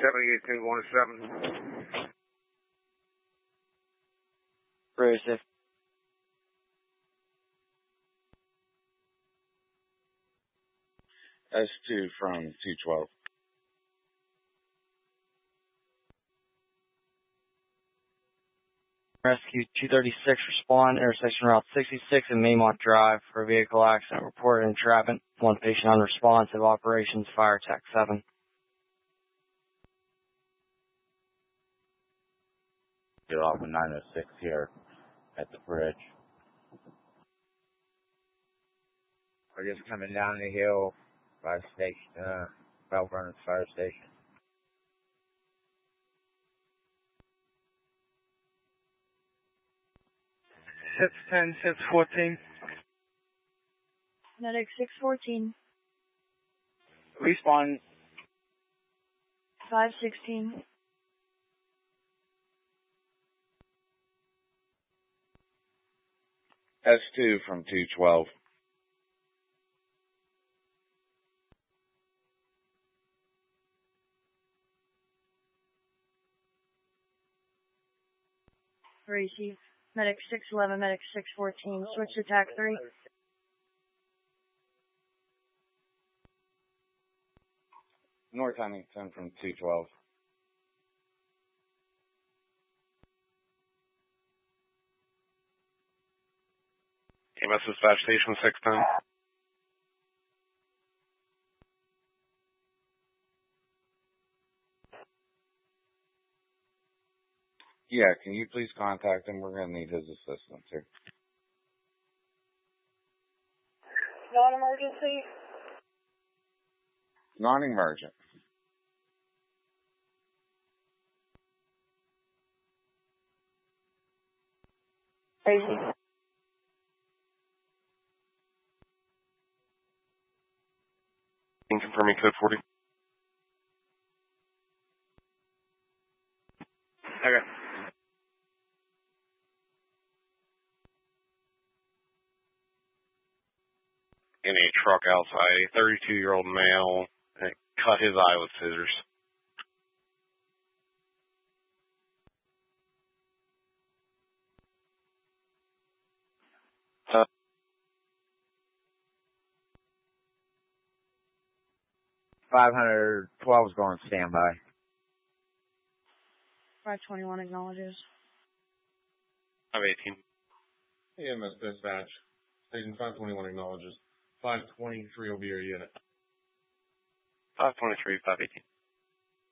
78217. Very safe. S2 from 212. Rescue 236, respond, intersection Route 66 and Maymont Drive for a vehicle accident reported entrapment. One patient unresponsive, operations fire tech 7. Get off of 906 here at the bridge. We're just coming down the hill by station, Bell Burners Fire Station. 610, 614. Medic 614. Respawn. 516. S2 from 212. Receive. Medic 611, Medic 614. Switch to TAC 3. North Huntington from 212. EMS dispatch station 610. Yeah, can you please contact him? We're going to need his assistance here. Non-emergency. Non-emergent. Crazy. Confirming code 40. Okay. In a truck outside, a 32-year-old male cut his eye with scissors. Uh, 512 is going standby. 521 acknowledges. 518. EMS dispatch. Station 521 acknowledges. 523 will be your unit. 523, 518.